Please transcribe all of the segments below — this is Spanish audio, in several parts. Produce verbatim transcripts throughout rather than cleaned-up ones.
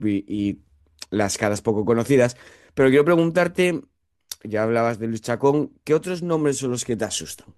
y, y las caras poco conocidas. Pero quiero preguntarte, ya hablabas de Luis Chacón, ¿qué otros nombres son los que te asustan?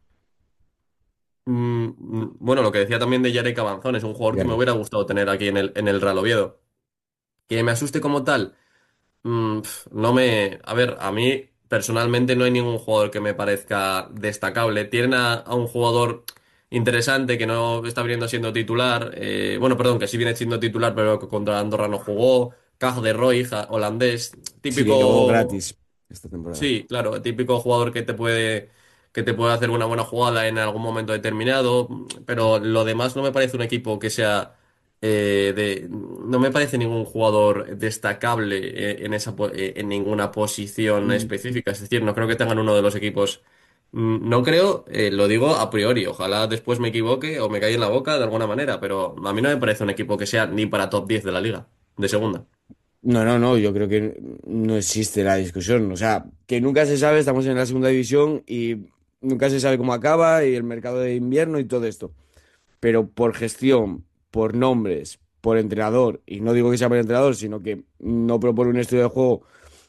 Mm, mm, bueno, lo que decía también de Yarek Abanzón, es un jugador que me Yarek. hubiera gustado tener aquí en el, en el Real Oviedo. Que me asuste como tal. Mm, pf, no me. A ver, a mí personalmente no hay ningún jugador que me parezca destacable. Tienen a, a un jugador interesante que no está viniendo siendo titular. Eh, bueno, perdón, que sí viene siendo titular, pero que contra Andorra no jugó. Caj de Roy, ja- holandés. Sí, que llegó Típico. gratis esta temporada. Sí, claro, típico jugador que te puede, que te puede hacer una buena jugada en algún momento determinado, pero lo demás no me parece un equipo que sea eh, de, no me parece ningún jugador destacable eh, en esa, po- eh, en ninguna posición Mm. específica. Es decir, no creo que tengan uno de los equipos. mm, No creo, eh, lo digo a priori. Ojalá después me equivoque o me caiga en la boca de alguna manera, pero a mí no me parece un equipo que sea ni para top diez de la liga, de segunda. No, no, no, yo creo que no existe la discusión. O sea, que nunca se sabe, estamos en la segunda división y nunca se sabe cómo acaba y el mercado de invierno y todo esto. Pero por gestión, por nombres, por entrenador, y no digo que sea por entrenador, sino que no propone un estilo de juego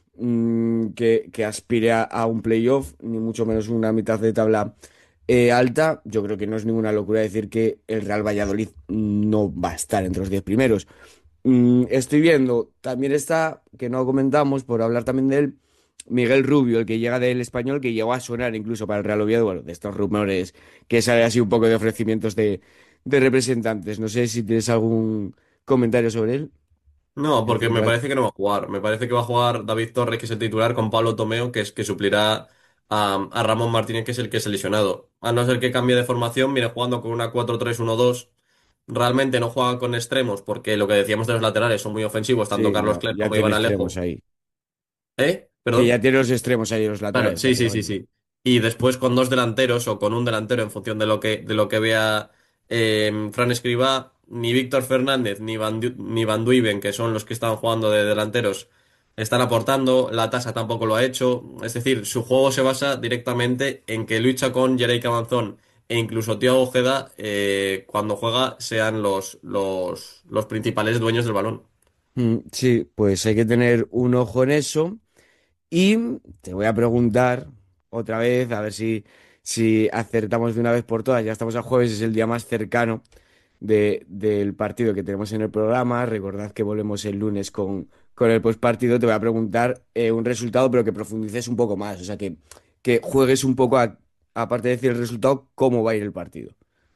mm, que, que aspire a, a un playoff, ni mucho menos una mitad de tabla eh, alta, yo creo que no es ninguna locura decir que el Real Valladolid no va a estar entre los diez primeros. Mm, estoy viendo, también está, que no comentamos, por hablar también de él, Miguel Rubio, el que llega del Español, que llegó a sonar incluso para el Real Oviedo, bueno, de estos rumores que sale así un poco de ofrecimientos de, de representantes. No sé si tienes algún comentario sobre él, No, el porque me central. parece que no va a jugar. Me parece que va a jugar David Torres, que es el titular, con Pablo Tomeo, que es que suplirá a, a Ramón Martínez, que es el que es el lesionado. A no ser que cambie de formación, viene jugando con una cuatro tres uno dos. Realmente no juega con extremos, porque lo que decíamos de los laterales son muy ofensivos, tanto Sí, Carlos no, Cler ya como tiene Iván extremos Alejo. ahí. ¿Eh? Que ¿Perdón? ya tiene los extremos ahí, los Claro, laterales, sí, sí, sí, básicamente. sí. Y después con dos delanteros o con un delantero en función de lo que, de lo que vea eh, Fran Escribá, ni Víctor Fernández ni Van, Du- ni Van Duiven, que son los que están jugando de delanteros, están aportando. La Tasa tampoco lo ha hecho. Es decir, su juego se basa directamente en que lucha con Yerey Cabanzón e incluso Thiago Ojeda, eh, cuando juega, sean los, los, los principales dueños del balón. Mm, sí, pues hay que tener un ojo en eso. Y te voy a preguntar otra vez, a ver si, si acertamos de una vez por todas. Ya estamos a jueves, es el día más cercano de- del partido que tenemos en el programa. Recordad que volvemos el lunes con, con el postpartido. Te voy a preguntar eh, un resultado, pero que profundices un poco más. O sea, que, que juegues un poco, a- aparte de decir el resultado, cómo va a ir el partido.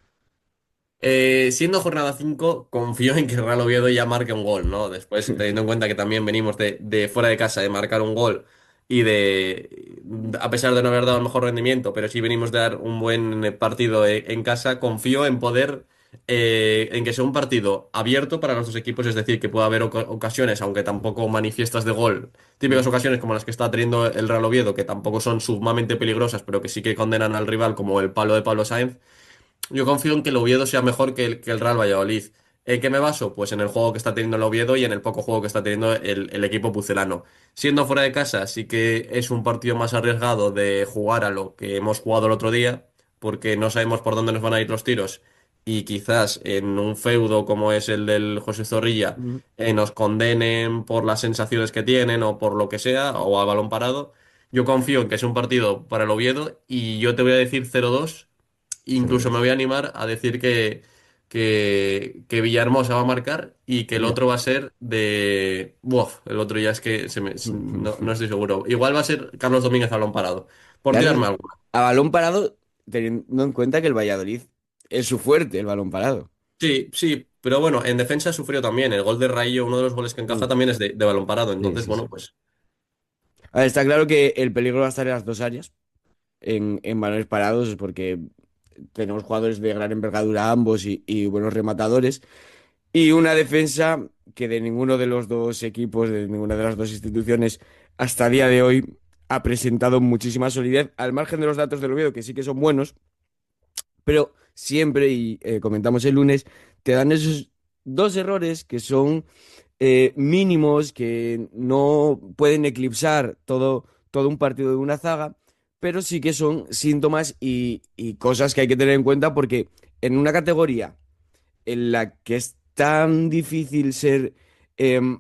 Eh, siendo jornada cinco, confío en que el Real Oviedo ya marque un gol, ¿no? Después, teniendo en cuenta que también venimos de, de fuera de casa de marcar un gol y de, a pesar de no haber dado el mejor rendimiento, pero sí venimos de dar un buen partido eh, en casa, confío en poder, eh, en que sea un partido abierto para los dos equipos, es decir, que pueda haber oca- ocasiones, aunque tampoco manifiestas de gol, típicas ocasiones como las que está teniendo el Real Oviedo, que tampoco son sumamente peligrosas, pero que sí que condenan al rival, como el palo de Pablo Sáenz. Yo confío en que el Oviedo sea mejor que el, que el Real Valladolid. ¿En qué me baso? Pues en el juego que está teniendo el Oviedo y en el poco juego que está teniendo el, el equipo pucelano. Siendo fuera de casa, sí que es un partido más arriesgado de jugar a lo que hemos jugado el otro día, porque no sabemos por dónde nos van a ir los tiros. Y quizás en un feudo como es el del José Zorrilla, Mm. eh, nos condenen por las sensaciones que tienen o por lo que sea, o a balón parado. Yo confío en que es un partido para el Oviedo y yo te voy a decir cero dos. Incluso me cero dos. voy a animar a decir que, que, que Villahermosa va a marcar y que el Buah. otro va a ser de... Buf, el otro ya es que se me- no, no estoy seguro. Igual va a ser Carlos Domínguez a balón parado. Por Carlos, tirarme alguna. a balón parado, teniendo en cuenta que el Valladolid es su fuerte, el balón parado. Sí, sí, pero bueno, en defensa sufrió también. El gol de Raillo, uno de los goles que encaja Mm. también es de, de balón parado. Sí, Entonces, sí, bueno, sí. pues A ver, está claro que el peligro va a estar en las dos áreas, en, en balones parados, porque tenemos jugadores de gran envergadura ambos y, y buenos rematadores. Y una defensa que de ninguno de los dos equipos, de ninguna de las dos instituciones, hasta el día de hoy ha presentado muchísima solidez, al margen de los datos del Oviedo, que sí que son buenos, pero siempre, y eh, comentamos el lunes, te dan esos dos errores que son eh, mínimos, que no pueden eclipsar todo, todo un partido de una zaga, pero sí que son síntomas y, y cosas que hay que tener en cuenta porque en una categoría en la que es tan difícil ser